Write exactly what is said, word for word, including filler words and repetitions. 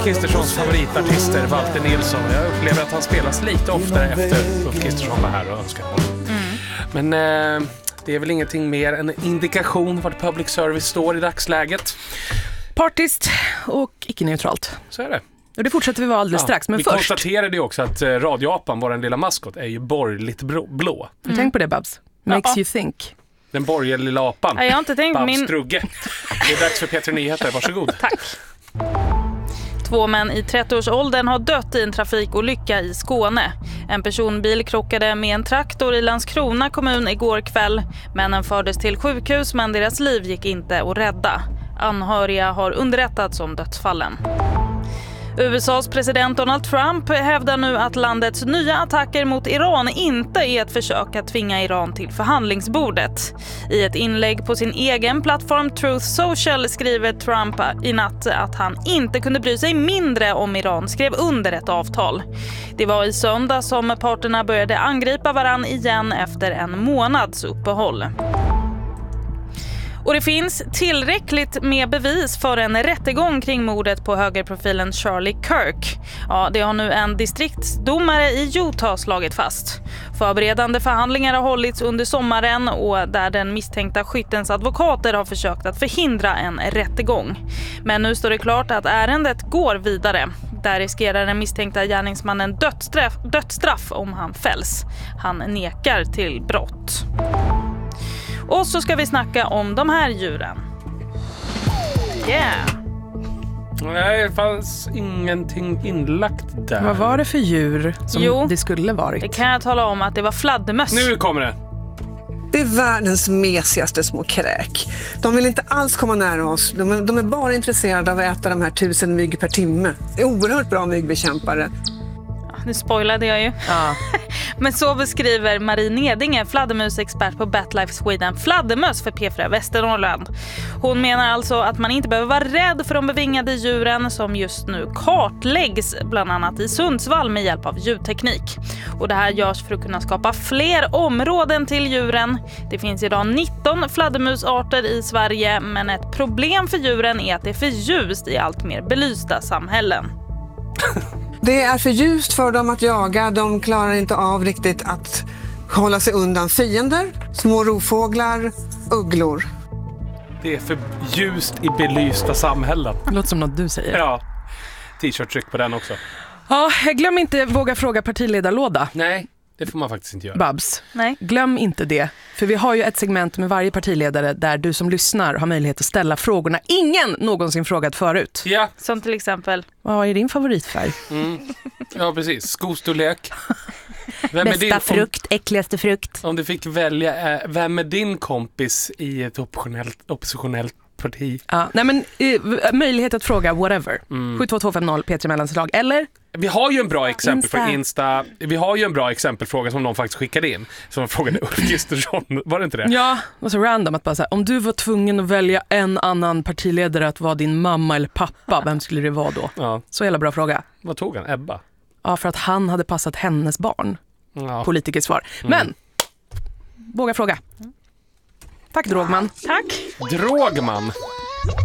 Kristerssons favoritartister Walter Nilsson. Jag upplever att han spelas lite oftare efter Ulf Kristersson var här och önskade honom. Mm. Men eh, det är väl ingenting mer än en indikation vart public service står i dagsläget. Partiskt och icke-neutralt. Så är det. Och det fortsätter vi vara alldeles ja, strax. Men vi först... konstaterade ju också att eh, radioapan, vår lilla maskot, är ju borgerligt blå. Mm. Tänk på det, Babs. Makes ja. you think. Den borgerliga lilla apan. Ja, jag har inte tänkt Babs min... Strugge. Det är dags för P tre Nyheter. Varsågod. Tack. Två män i trettioårsåldern har dött i en trafikolycka i Skåne. En personbil krockade med en traktor i Landskrona kommun igår kväll. Männen fördes till sjukhus men deras liv gick inte att rädda. Anhöriga har underrättats om dödsfallen. U S A:s president Donald Trump hävdar nu att landets nya attacker mot Iran inte är ett försök att tvinga Iran till förhandlingsbordet. I ett inlägg på sin egen plattform Truth Social skriver Trump i natt att han inte kunde bry sig mindre om Iran skrev under ett avtal. Det var i söndag som parterna började angripa varann igen efter en månads uppehåll. Och det finns tillräckligt med bevis för en rättegång kring mordet på högerprofilen Charlie Kirk. Ja, det har nu en distriktsdomare i Utah slagit fast. Förberedande förhandlingar har hållits under sommaren och där den misstänkta skyttens advokater har försökt att förhindra en rättegång. Men nu står det klart att ärendet går vidare. Där riskerar den misstänkta gärningsmannen dödsstraff, dödsstraff om han fälls. Han nekar till brott. Och så ska vi snacka om de här djuren. Yeah. Nej, det fanns ingenting inlagt där. Vad var det för djur som jo, det skulle varit? Det kan jag tala om att det var fladdermöss. Nu kommer det. Det är världens mesigaste små kräk. De vill inte alls komma nära oss. De är, de är bara intresserade av att äta de här tusen mygg per timme. Det är oerhört bra myggbekämpare. Nu spoilade jag ju. Ja. Men så beskriver Marie Nedinge, fladdermusexpert på Batlife Sweden, fladdermöss för P fyra Västernorrland. Hon menar alltså att man inte behöver vara rädd för de bevingade djuren som just nu kartläggs bland annat i Sundsvall med hjälp av ljudteknik. Och det här görs för att kunna skapa fler områden till djuren. Det finns idag nitton fladdermusarter i Sverige, men ett problem för djuren är att det är för ljust i allt mer belysta samhällen. Det är för ljust för dem att jaga. De klarar inte av riktigt att hålla sig undan fiender, små rovfåglar, ugglor. Det är för ljust i belysta samhällen. Det låter som något du säger. Ja, t-shirt-tryck på den också. Ja, glöm inte våga fråga partiledarlåda. Nej, det får man faktiskt inte göra. Babs, Nej. Glöm inte det. För vi har ju ett segment med varje partiledare där du som lyssnar har möjlighet att ställa frågorna ingen någonsin frågat förut. Ja. Som till exempel... Vad är din favoritfärg? Mm. Ja, precis. Skostorlek. Vem Bästa är din, frukt, om, äckligaste frukt. Om du fick välja, äh, vem är din kompis i ett oppositionellt, oppositionellt parti? Ja, nej men eh, möjlighet att fråga whatever. Mm. sju två två fem noll P tre Mellanslag. Eller? Vi har ju en bra exempel Insta. på Insta. Vi har ju en bra exempelfråga som de faktiskt skickade in. Som de frågade Ulf Kristersson. Var det inte det? Ja, och så random att bara så här, om du var tvungen att välja en annan partiledare att vara din mamma eller pappa, vem skulle det vara då? Ja. Så jävla bra fråga. Vad tog han? Ebba? Ja, för att han hade passat hennes barn. Ja. Politikers svar. Mm. Men, våga fråga. Tack, Drogman. Tack. Drogman.